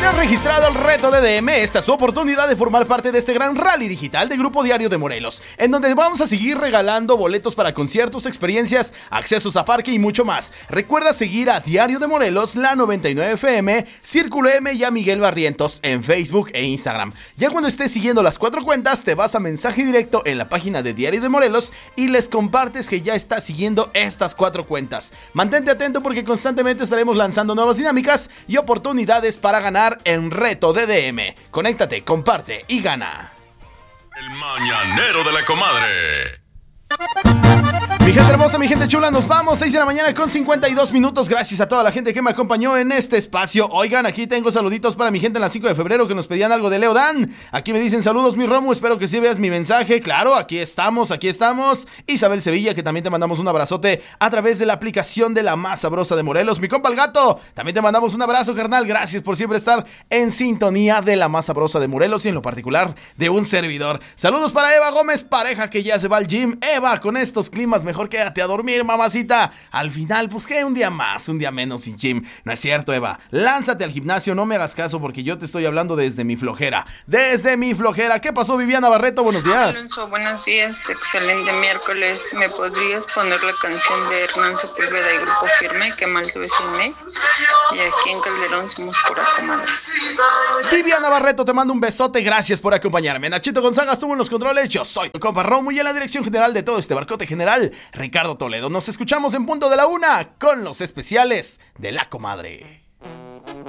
has registrado el reto de DM, esta es tu oportunidad de formar parte de este gran rally digital de Grupo Diario de Morelos, en donde vamos a seguir regalando boletos para conciertos, experiencias, accesos a parque y mucho más. Recuerda seguir a Diario de Morelos, la 99 FM, Círculo M y a Miguel Barrientos en Facebook e Instagram. Ya cuando estés siguiendo las 4 cuentas, te vas a mensaje directo en la página de Diario de Morelos y les compartes que ya estás siguiendo estas 4 cuentas. Mantente atento porque constantemente estaremos lanzando nuevas dinámicas y oportunidades para ganar en reto de DM. Conéctate, comparte y gana. El mañanero de la comadre. Mi gente hermosa, mi gente chula, nos vamos, 6 de la mañana con 52 minutos. Gracias a toda la gente que me acompañó en este espacio. Oigan, aquí tengo saluditos para mi gente en la 5 de febrero que nos pedían algo de Leo Dan. Aquí me dicen saludos, mi Romo, espero que sí veas mi mensaje. Claro, aquí estamos. Isabel Sevilla, que también te mandamos un abrazote a través de la aplicación de La Más Sabrosa de Morelos. Mi compa el Gato, también te mandamos un abrazo, carnal. Gracias por siempre estar en sintonía de La Más Sabrosa de Morelos y en lo particular de un servidor. Saludos para Eva Gómez, pareja que ya se va al gym. Eva, con estos climas mejor quédate a dormir, mamacita. Al final, pues que un día más, un día menos sin gym. No es cierto, Eva. Lánzate al gimnasio, no me hagas caso porque yo te estoy hablando desde mi flojera. Desde mi flojera. ¿Qué pasó, Viviana Barreto? Buenos días. Alonso, buenos días. Excelente miércoles. ¿Me podrías poner la canción de Hernán Sepúlveda y Grupo Firme? Qué mal te ves en mí. Y aquí en Calderón somos pura comadre. Viviana Barreto, te mando un besote. Gracias por acompañarme. Nachito Gonzaga estuvo en los controles. Yo soy tu compa Romo y en la dirección general de todo este barcote general, Ricardo Toledo. Nos escuchamos en punto de la 1 con los especiales de la comadre.